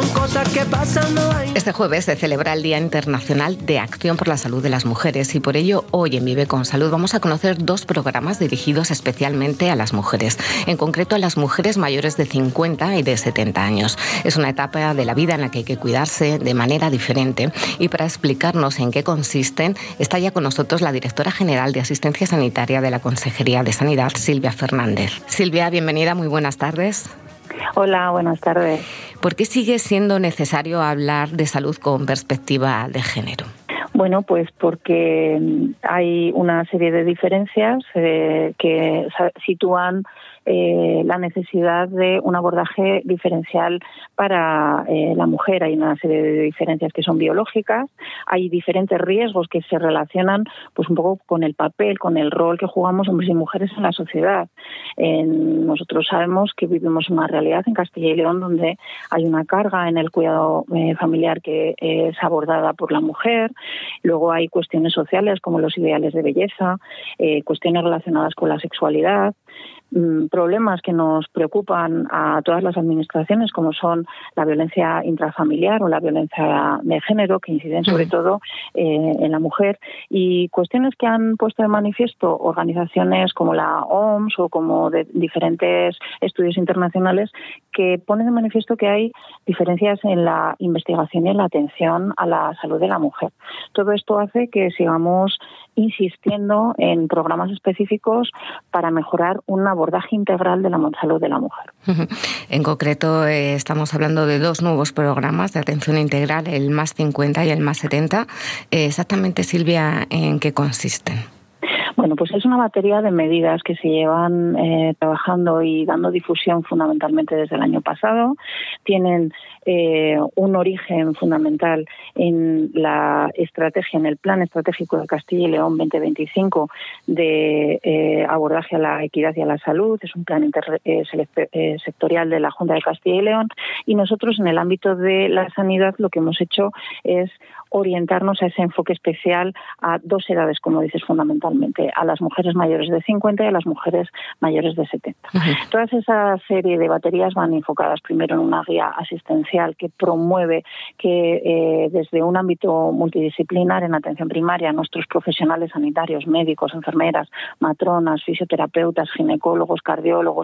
cosas que pasan, no hay. Este jueves se celebra el Día Internacional de Acción por la Salud de las Mujeres y por ello hoy en Vive con Salud vamos a conocer 2 programas dirigidos especialmente a las mujeres, en concreto a las mujeres mayores de 50 y de 70 años. Es una etapa de la vida en la que hay que cuidarse de manera diferente y para explicarnos en qué consisten está ya con nosotros la directora general de Asistencia Sanitaria de la Consejería de Sanidad, Silvia Fernández. Silvia, bienvenida, muy buenas tardes. Hola, buenas tardes. ¿Por qué sigue siendo necesario hablar de salud con perspectiva de género? Bueno, pues porque hay una serie de diferencias que sitúan la necesidad de un abordaje diferencial para la mujer. Hay una serie de diferencias que son biológicas, hay diferentes riesgos que se relacionan pues un poco con el papel, con el rol que jugamos hombres y mujeres en la sociedad. Nosotros sabemos que vivimos una realidad en Castilla y León donde hay una carga en el cuidado familiar que es abordada por la mujer. Luego hay cuestiones sociales como los ideales de belleza, cuestiones relacionadas con la sexualidad, problemas que nos preocupan a todas las administraciones como son la violencia intrafamiliar o la violencia de género que inciden sobre todo en la mujer y cuestiones que han puesto de manifiesto organizaciones como la OMS o como de diferentes estudios internacionales que ponen de manifiesto que hay diferencias en la investigación y en la atención a la salud de la mujer. Todo esto hace que sigamos insistiendo en programas específicos para mejorar un abordaje integral de la salud de la mujer. En concreto, estamos hablando de 2 nuevos programas de atención integral, el Más 50 y el Más 70. Exactamente, Silvia, ¿en qué consisten? Bueno, pues es una batería de medidas que se llevan trabajando y dando difusión fundamentalmente desde el año pasado. Tienen un origen fundamental en la estrategia, en el Plan Estratégico de Castilla y León 2025 de abordaje a la equidad y a la salud. Es un plan sectorial de la Junta de Castilla y León y nosotros en el ámbito de la sanidad lo que hemos hecho es orientarnos a ese enfoque especial a 2 edades, como dices, fundamentalmente, a las mujeres mayores de 50 y a las mujeres mayores de 70. Todas esa serie de baterías van enfocadas primero en una guía asistencial que promueve que desde un ámbito multidisciplinar en atención primaria nuestros profesionales sanitarios, médicos, enfermeras, matronas, fisioterapeutas, ginecólogos, cardiólogos,